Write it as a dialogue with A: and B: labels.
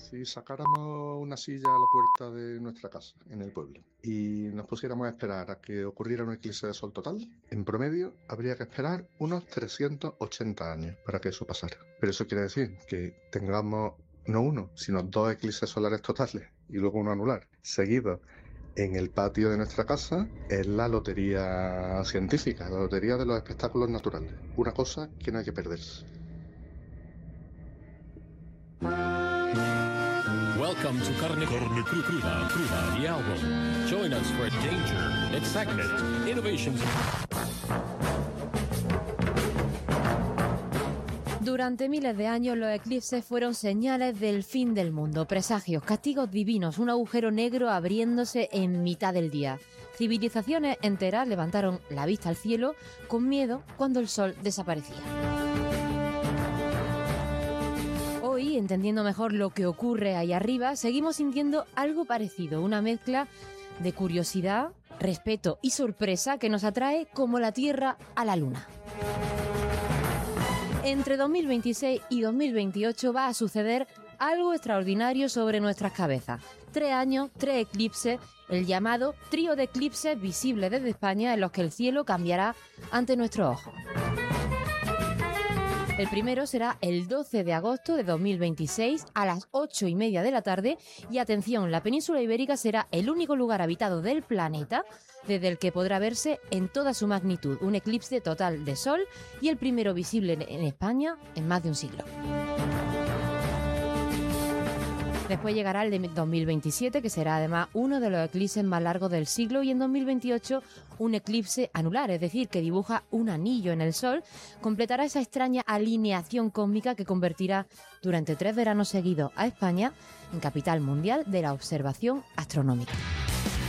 A: Si sacáramos una silla a la puerta de nuestra casa, en el pueblo, y nos pusiéramos a esperar a que ocurriera un eclipse de sol total, en promedio habría que esperar unos 380 años para que eso pasara. Pero eso quiere decir que tengamos no uno, sino dos eclipses solares totales y luego uno anular, seguidos en el patio de nuestra casa. Es la lotería científica, la lotería de los espectáculos naturales. Una cosa que no hay que perderse.
B: Welcome to Carne Cruda, the album. Join us for danger, excitement, innovations.
C: Durante miles de años los eclipses fueron señales del fin del mundo, presagios, castigos divinos, un agujero negro abriéndose en mitad del día. Civilizaciones enteras levantaron la vista al cielo con miedo cuando el sol desaparecía. Hoy, entendiendo mejor lo que ocurre ahí arriba, seguimos sintiendo algo parecido, una mezcla de curiosidad, respeto y sorpresa que nos atrae como la Tierra a la Luna. Entre 2026 y 2028 va a suceder algo extraordinario sobre nuestras cabezas. 3 años, 3 eclipses, el llamado trío de eclipses visibles desde España en los que el cielo cambiará ante nuestros ojos. El primero será el 12 de agosto de 2026 a las 8:30 de la tarde y atención, la península ibérica será el único lugar habitado del planeta desde el que podrá verse en toda su magnitud un eclipse total de sol y el primero visible en España en más de un siglo. Después llegará el de 2027, que será además uno de los eclipses más largos del siglo, y en 2028 un eclipse anular, es decir, que dibuja un anillo en el Sol, completará esa extraña alineación cósmica que convertirá durante 3 veranos seguidos a España en capital mundial de la observación astronómica.